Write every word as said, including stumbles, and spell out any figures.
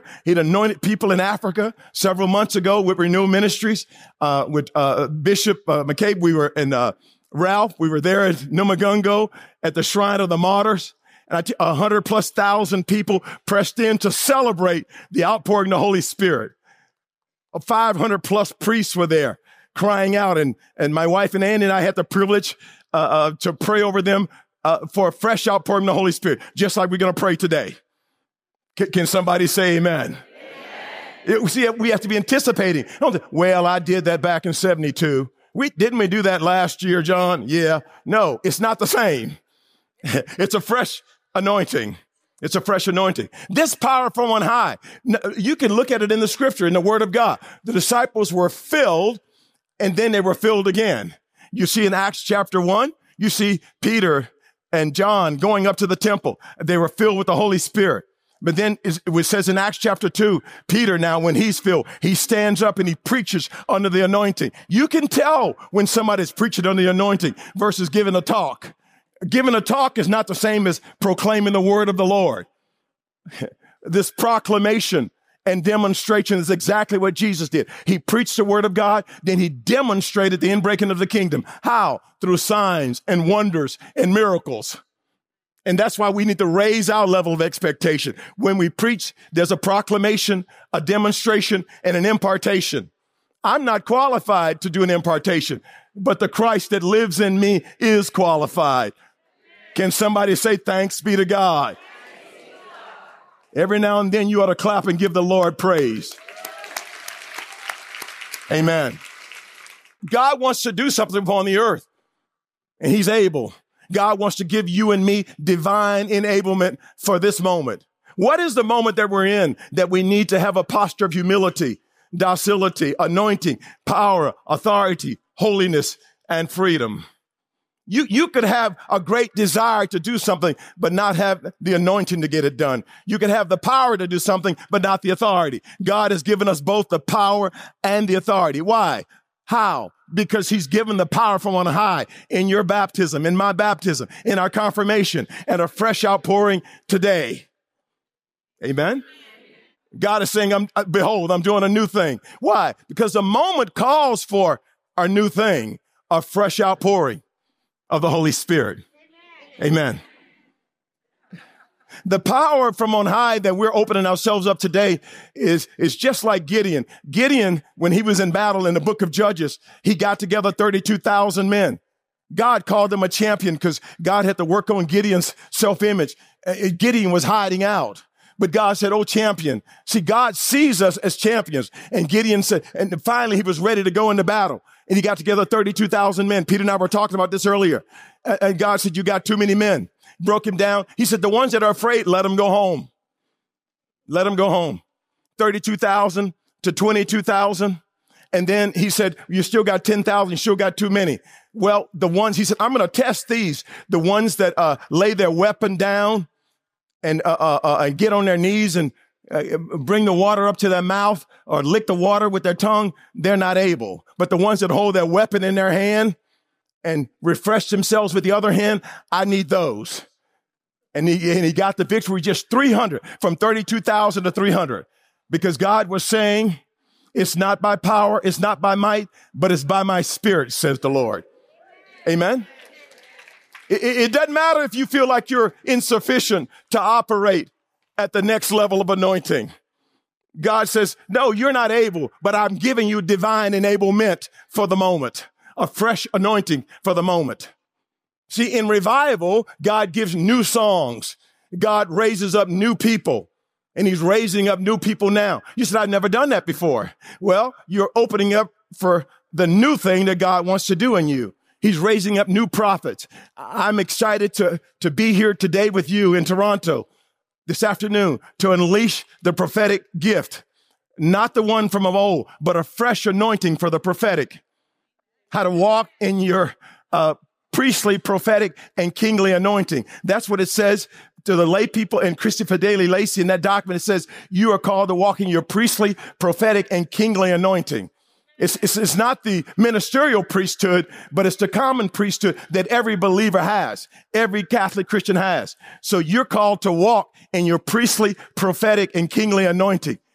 He'd anointed people in Africa several months ago with Renew Ministries, uh, with uh, Bishop uh, McCabe. We were in uh, Ralph. We were there at Numugongo at the Shrine of the Martyrs. And a hundred plus thousand people pressed in to celebrate the outpouring of the Holy Spirit. five hundred plus priests were there crying out. And, and my wife and Andy and I had the privilege uh, uh, to pray over them uh, for a fresh outpouring of the Holy Spirit, just like we're going to pray today. C- can somebody say amen? Amen. It, see, we have to be anticipating. Well, I did that back in seventy-two. We, didn't we do that last year, John? Yeah. No, it's not the same. It's a fresh anointing. It's a fresh anointing. This power from on high. You can look at it in the scripture, in the word of God. The disciples were filled and then they were filled again. You see in Acts chapter one, you see Peter and John going up to the temple. They were filled with the Holy Spirit. But then it says in Acts chapter two, Peter now, when he's filled, he stands up and he preaches under the anointing. You can tell when somebody's preaching under the anointing versus giving a talk. Giving a talk is not the same as proclaiming the word of the Lord. This proclamation and demonstration is exactly what Jesus did. He preached the word of God, then he demonstrated the inbreaking of the kingdom. How? Through signs and wonders and miracles. And that's why we need to raise our level of expectation. When we preach, there's a proclamation, a demonstration, and an impartation. I'm not qualified to do an impartation, but the Christ that lives in me is qualified. Can somebody say thanks be to God? Every now and then you ought to clap and give the Lord praise. Amen. God wants to do something upon the earth, and he's able. God wants to give you and me divine enablement for this moment. What is the moment that we're in that we need to have a posture of humility, docility, anointing, power, authority, holiness, and freedom? You, you could have a great desire to do something, but not have the anointing to get it done. You could have the power to do something, but not the authority. God has given us both the power and the authority. Why? How? Because he's given the power from on high in your baptism, in my baptism, in our confirmation, and a fresh outpouring today. Amen? God is saying, I'm, behold, I'm doing a new thing. Why? Because the moment calls for a new thing, a fresh outpouring of the Holy Spirit. Amen. The power from on high that we're opening ourselves up today is, is just like Gideon. Gideon, when he was in battle in the book of Judges, he got together thirty-two thousand men. God called him a champion because God had to work on Gideon's self-image. Gideon was hiding out. But God said, oh, champion. See, God sees us as champions. And Gideon said, and finally he was ready to go into battle. And he got together thirty-two thousand men. Peter and I were talking about this earlier. And God said, you got too many men. Broke him down. He said, the ones that are afraid, let them go home. Let them go home. thirty-two thousand to twenty-two thousand. And then he said, you still got ten thousand, you still got too many. Well, the ones, he said, I'm going to test these. The ones that uh, lay their weapon down and uh, uh, uh, and get on their knees and uh, bring the water up to their mouth or lick the water with their tongue, they're not able. But the ones that hold their weapon in their hand and refresh themselves with the other hand, I need those. And he, and he got the victory, just three hundred, from thirty-two thousand to three hundred, because God was saying, it's not by power, it's not by might, but it's by my spirit, says the Lord. Amen. It, it doesn't matter if you feel like you're insufficient to operate at the next level of anointing. God says, no, you're not able, but I'm giving you divine enablement for the moment, a fresh anointing for the moment. See, in revival, God gives new songs. God raises up new people, and he's raising up new people now. You said, I've never done that before. Well, you're opening up for the new thing that God wants to do in you. He's raising up new prophets. I'm excited to, to be here today with you in Toronto this afternoon to unleash the prophetic gift, not the one from of old, but a fresh anointing for the prophetic. How to walk in your uh, priestly, prophetic, and kingly anointing. That's what it says to the lay people in Christi Fideli Lacey in that document. It says, you are called to walk in your priestly, prophetic, and kingly anointing. It's, it's, it's not the ministerial priesthood, but it's the common priesthood that every believer has, every Catholic Christian has. So you're called to walk in your priestly, prophetic, and kingly anointing.